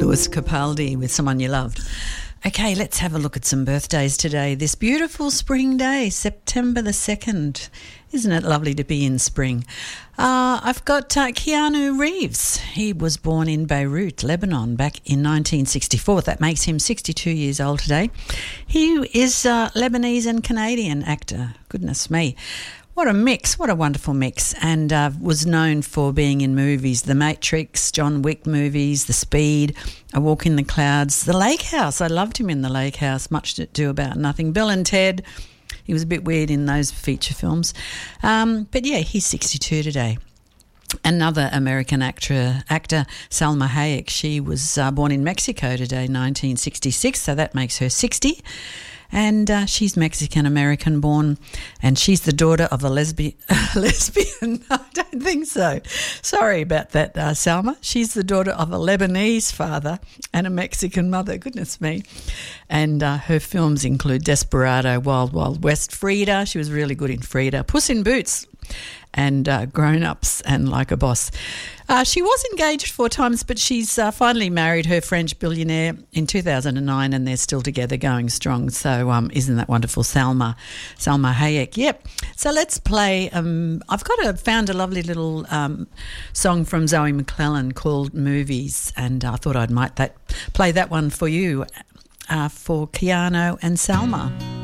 Lewis Capaldi with Someone You Loved. Okay, let's have a look at some birthdays today. This beautiful spring day, September the 2nd. Isn't it lovely to be in spring? I've got Keanu Reeves. He was born in Beirut, Lebanon, back in 1964. That makes him 62 years old today. He is a Lebanese and Canadian actor. Goodness me. What a mix, what a wonderful mix, and was known for being in movies, The Matrix, John Wick movies, The Speed, A Walk in the Clouds, The Lake House. I loved him in The Lake House, Much Ado About Nothing, Bill and Ted. He was a bit weird in those feature films. But yeah, he's 62 today. Another American actor, Salma Hayek, she was born in Mexico today, 1966, so that makes her 60. And she's Mexican-American born, and she's the daughter of a lesbian. I don't think so. Sorry about that, Salma. She's the daughter of a Lebanese father and a Mexican mother. Goodness me. And her films include Desperado, Wild Wild West, Frida. She was really good in Frida. Puss in Boots, and Grown Ups, and Like a Boss. She was engaged 4 times, but she's finally married her French billionaire in 2009, and they're still together going strong. So isn't that wonderful? Salma Hayek. Yep. So let's play. I've found a lovely little song from Zoe McClellan called Movies, and I thought I might play that one for you, for Keanu and Salma.